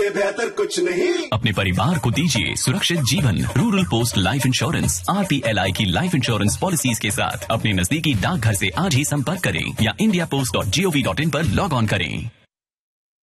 बेहतर कुछ नहीं। अपने परिवार को दीजिए सुरक्षित जीवन। Rural post life insurance RPLI की लाइफ इंश्योरेंस पॉलिसीज के साथ अपने नजदीकी डाकघर से आज ही संपर्क करें या indiapost.gov.in पर लॉग ऑन करें।